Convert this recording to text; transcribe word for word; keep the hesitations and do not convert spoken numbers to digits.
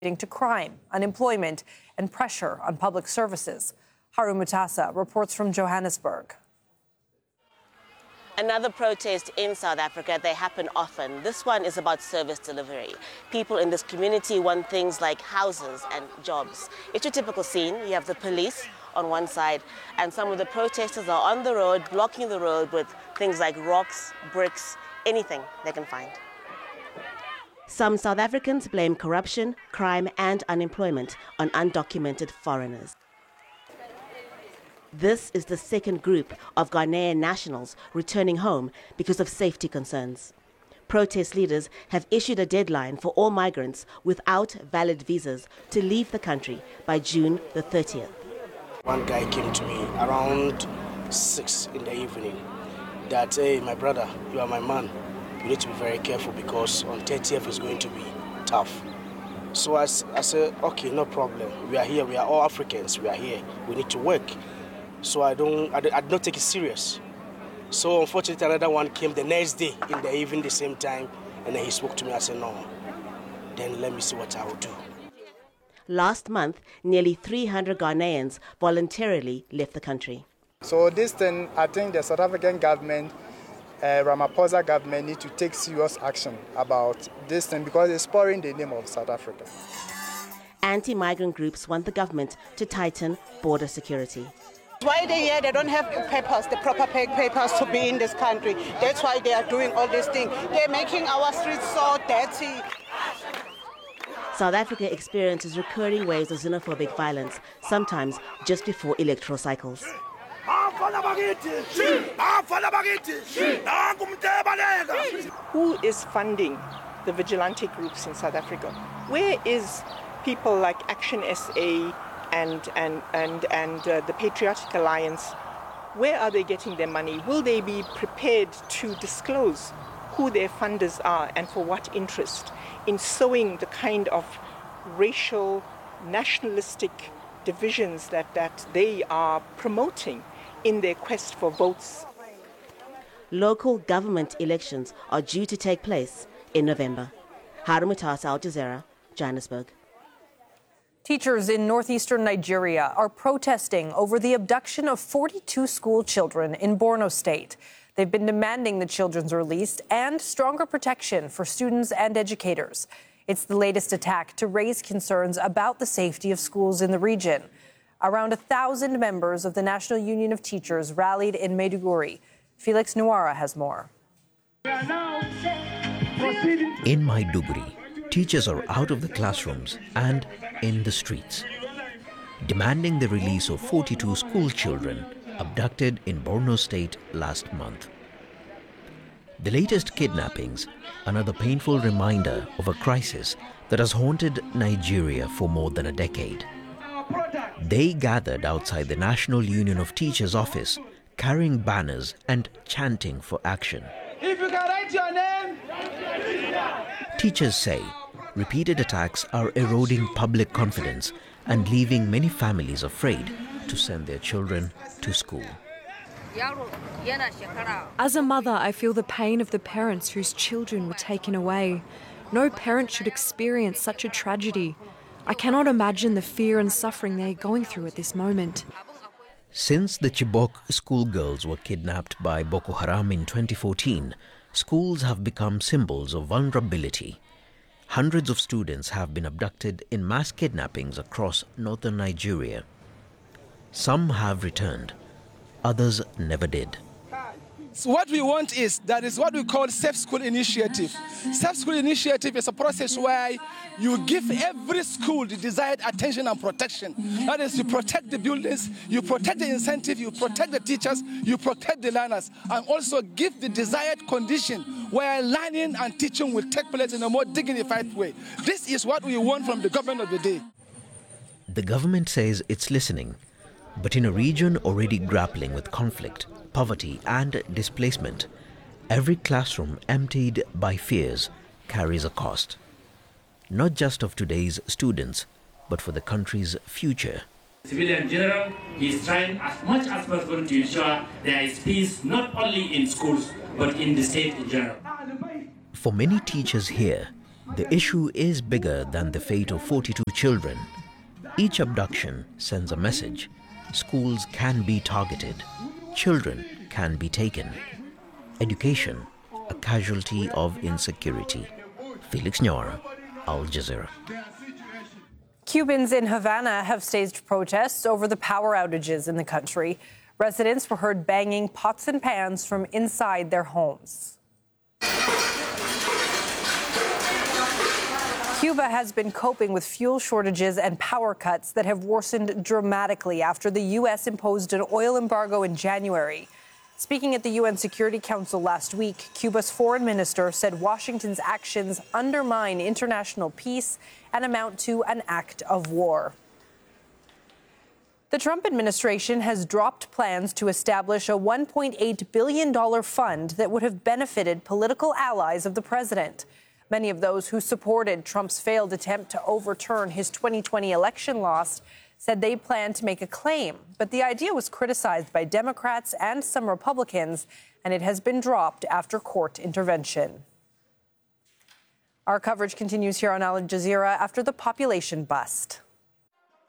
to crime, unemployment, and pressure on public services. Haru Mutasa reports from Johannesburg. Another protest in South Africa, they happen often. This one is about service delivery. People in this community want things like houses and jobs. It's your typical scene. You have the police on one side, and some of the protesters are on the road, blocking the road with things like rocks, bricks, anything they can find. Some South Africans blame corruption, crime, and unemployment on undocumented foreigners. This is the second group of Ghanaian nationals returning home because of safety concerns. Protest leaders have issued a deadline for all migrants without valid visas to leave the country by June the thirtieth. One guy came to me around six in the evening that, hey, my brother, you are my man. You need to be very careful because on thirtieth is going to be tough. So I, I said, okay, no problem. We are here. We are all Africans. We are here. We need to work. So I don't, I, I did not take it serious. So unfortunately, another one came the next day in the evening, the same time, and then he spoke to me. I said, no, then let me see what I will do. Last month, nearly three hundred Ghanaians voluntarily left the country. So this thing, I think the South African government, uh, Ramaphosa government, need to take serious action about this thing because it's spoiling the name of South Africa. Anti-migrant groups want the government to tighten border security. Why they here? They don't have papers, the proper papers to be in this country. That's why they are doing all these things. They're making our streets so dirty. South Africa experiences recurring waves of xenophobic violence, sometimes just before electoral cycles. Who is funding the vigilante groups in South Africa? Where is people like Action S A and and and and uh, the Patriotic Alliance? Where are they getting their money? Will they be prepared to disclose who their funders are and for what interest in sowing the kind of racial, nationalistic divisions that, that they are promoting in their quest for votes? Local government elections are due to take place in November. Haru Mutasa, Al Jazeera, Johannesburg. Teachers in northeastern Nigeria are protesting over the abduction of forty-two school children in Borno State. They've been demanding the children's release and stronger protection for students and educators. It's the latest attack to raise concerns about the safety of schools in the region. Around a thousand members of the National Union of Teachers rallied in Maiduguri. Felix Nuara has more. In Maiduguri, teachers are out of the classrooms and in the streets, demanding the release of forty-two school children abducted in Borno State last month. The latest kidnappings, another painful reminder of a crisis that has haunted Nigeria for more than a decade. They gathered outside the National Union of Teachers office, carrying banners and chanting for action. If you can write your name. Teachers say repeated attacks are eroding public confidence and leaving many families afraid to send their children to school. As a mother, I feel the pain of the parents whose children were taken away. No parent should experience such a tragedy. I cannot imagine the fear and suffering they are going through at this moment. Since the Chibok schoolgirls were kidnapped by Boko Haram in twenty fourteen, schools have become symbols of vulnerability. Hundreds of students have been abducted in mass kidnappings across northern Nigeria. Some have returned, others never did. So what we want is, that is what we call Safe School Initiative. Safe School Initiative is a process where you give every school the desired attention and protection. That is, you protect the buildings, you protect the incentive, you protect the teachers, you protect the learners, and also give the desired condition where learning and teaching will take place in a more dignified way. This is what we want from the government of the day. The government says it's listening, but in a region already grappling with conflict, poverty and displacement, every classroom emptied by fears carries a cost. Not just of today's students, but for the country's future. Civilian general is trying as much as possible to ensure there is peace not only in schools, but in the state in general. For many teachers here, The issue is bigger than the fate of forty-two children. Each abduction sends a message. Schools can be targeted. Children can be taken. Education, a casualty of insecurity. Felix Nyora, Al Jazeera. Cubans in Havana have staged protests over the power outages in the country. Residents were heard banging pots and pans from inside their homes. Cuba has been coping with fuel shortages and power cuts that have worsened dramatically after the U S imposed an oil embargo in January. Speaking at the U N Security Council last week, Cuba's foreign minister said Washington's actions undermine international peace and amount to an act of war. The Trump administration has dropped plans to establish a one point eight billion dollars fund that would have benefited political allies of the president. Many of those who supported Trump's failed attempt to overturn his twenty twenty election loss said they planned to make a claim. But the idea was criticized by Democrats and some Republicans, and it has been dropped after court intervention. Our coverage continues here on Al Jazeera after the population bust.